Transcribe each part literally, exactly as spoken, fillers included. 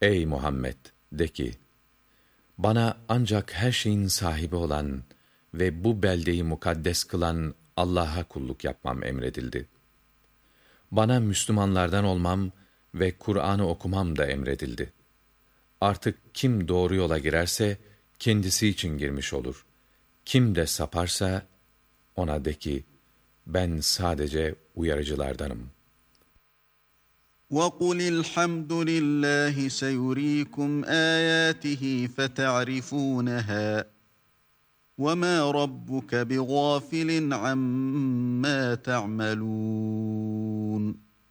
Ey Muhammed! De ki, bana ancak her şeyin sahibi olan ve bu beldeyi mukaddes kılan Allah'a kulluk yapmam emredildi. Bana Müslümanlardan olmam ve Kur'an'ı okumam da emredildi. Artık kim doğru yola girerse kendisi için girmiş olur. Kim de saparsa ona de ki, ben sadece uyarıcılardanım. وَقُلِ الْحَمْدُ لِلَّهِ سَيُرِيكُمْ آيَاتِهِ فَتَعْرِفُونَهَا وَمَا رَبُّكَ بِغَافِلٍ عَمَّا تَعْمَلُونَ.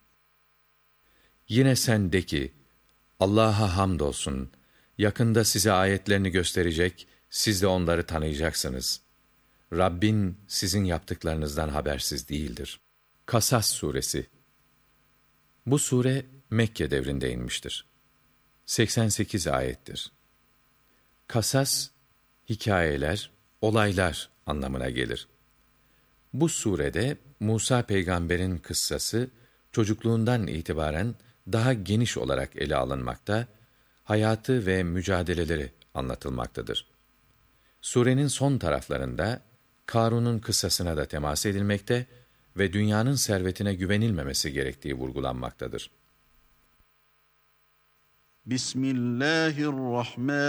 Yine sen de ki, Allah'a hamdolsun, yakında size ayetlerini gösterecek, siz de onları tanıyacaksınız. Rabbin sizin yaptıklarınızdan habersiz değildir. Kasas suresi. Bu sure Mekke devrinde inmiştir. seksen sekiz ayettir. Kasas, hikayeler, olaylar anlamına gelir. Bu surede Musa peygamberin kıssası çocukluğundan itibaren daha geniş olarak ele alınmakta, hayatı ve mücadeleleri anlatılmaktadır. Surenin son taraflarında Karun'un kıssasına da temas edilmekte ve dünyanın servetine güvenilmemesi gerektiği vurgulanmaktadır. Bismillahirrahmanirrahim.